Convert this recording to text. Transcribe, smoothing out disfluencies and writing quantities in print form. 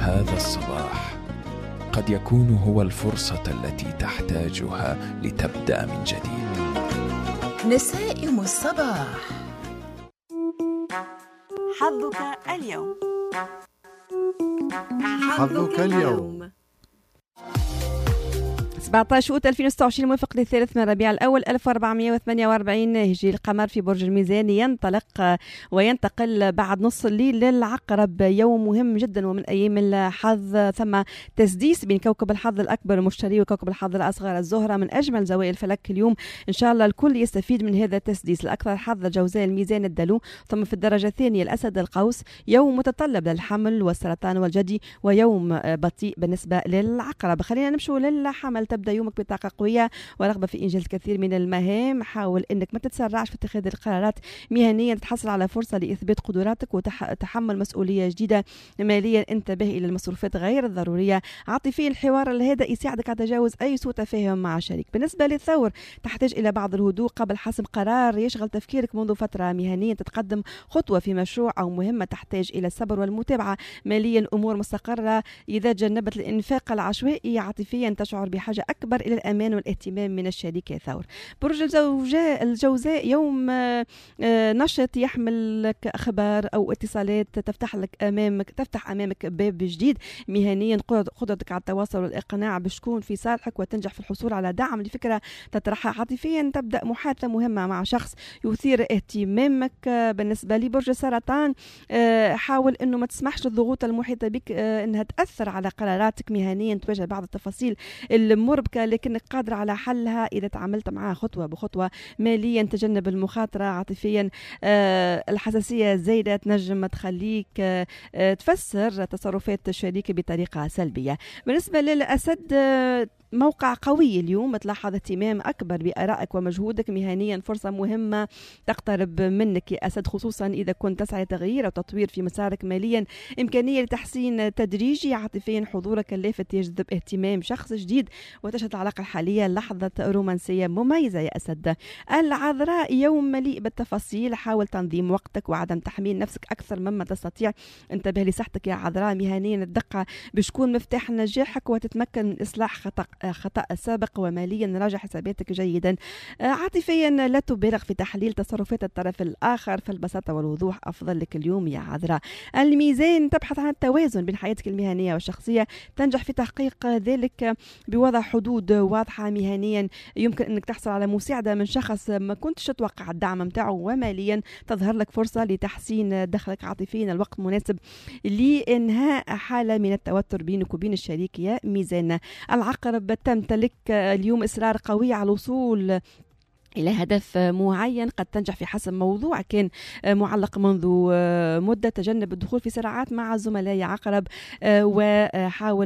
هذا الصباح قد يكون هو الفرصة التي تحتاجها لتبدأ من جديد. نسائم الصباح. حظك اليوم. حظك اليوم 17 أوت 2026 موافق للثالث من ربيع الأول 1448 هجري. القمر في برج الميزان ينطلق وينتقل بعد نص الليل للعقرب. يوم مهم جدا ومن أيام الحظ. ثم تسديس بين كوكب الحظ الأكبر المشتري وكوكب الحظ الأصغر الزهرة من أجمل زوايا الفلك اليوم. إن شاء الله الكل يستفيد من هذا التسديس. الأكثر حظ الجوزاء الميزان الدلو، ثم في الدرجة الثانية الأسد القوس. يوم متطلب للحمل والسرطان والجدي، ويوم بطيء بالنسبة للعقرب. خلينا نمشوا للحمل. تبدأ يومك بطاقة قوية ورغبة في إنجاز الكثير من المهام. حاول أنك ما تتسرعش في اتخاذ القرارات مهنيا، تحصل على فرصة لإثبات قدراتك وتحمل مسؤولية جديدة. ماليا انتبه إلى المصروفات غير الضرورية. عاطفيا الحوار الهادئ يساعدك على تجاوز أي سوء تفاهم مع شريك. بالنسبة للثور تحتاج إلى بعض الهدوء قبل حسم قرار يشغل تفكيرك منذ فترة. مهنيا تتقدم خطوة في مشروع أو مهمة تحتاج إلى الصبر والمتابعة. ماليا أمور مستقرة إذا تجنبت الإنفاق العشوائي. عاطفيا تشعر بحاجة أكبر إلى الأمان والاهتمام من الشريك يا ثور. برج الجوزاء يوم نشط يحمل لك أخبار أو اتصالات تفتح أمامك باب جديد. مهنيا قدرتك على التواصل والإقناع بشكون في صالحك وتنجح في الحصول على دعم لفكرة تطرحها. عاطفيا تبدأ محادثة مهمة مع شخص يثير اهتمامك. بالنسبة لبرج السرطان حاول أنه ما تسمحش للضغوط المحيطة بك أنها تأثر على قراراتك. مهنيا تواجه بعض التفاصيل المربكة لكنك قادر على حلها إذا تعاملت معها خطوة بخطوة. ماليا تجنب المخاطرة. عاطفيا الحساسية الزايدة تنجم تخليك تفسر تصرفات شريك بطريقة سلبية. بالنسبة للأسد موقع قوي اليوم، تلاحظ اهتمام أكبر بآرائك ومجهودك. مهنيا فرصة مهمة تقترب منك يا أسد، خصوصا إذا كنت تسعى لتغيير أو تطوير في مسارك. ماليا إمكانية لتحسين تدريجي. عاطفيا حضورك اللافت يجذب اهتمام شخص جديد وتشهد العلاقة الحالية لحظة رومانسية مميزة يا أسد. العذراء يوم مليء بالتفاصيل. حاول تنظيم وقتك وعدم تحميل نفسك أكثر مما تستطيع. انتبه لصحتك يا عذراء. مهنيا الدقة بشكون مفتاح نجاحك وتتمكن من إصلاح خطأ سابق. وماليا راجع حساباتك جيدا. عاطفيا لا تبالغ في تحليل تصرفات الطرف الآخر، فالبساطة والوضوح أفضل لك اليوم يا عذراء. الميزان تبحث عن التوازن بين حياتك المهنية والشخصية، تنجح في تحقيق ذلك بوضع حدود واضحة. مهنيا يمكن أنك تحصل على مساعدة من شخص ما كنتش تتوقع الدعم متاعه. وماليا تظهر لك فرصة لتحسين دخلك. عاطفيا الوقت مناسب لإنهاء حالة من التوتر بينك وبين الشريك يا ميزان. العقرب تمتلك اليوم إصرار قوي على الوصول إلى هدف معين. قد تنجح في حسم موضوع كان معلق منذ مدة. تجنب الدخول في صراعات مع الزملاء يا عقرب وحاول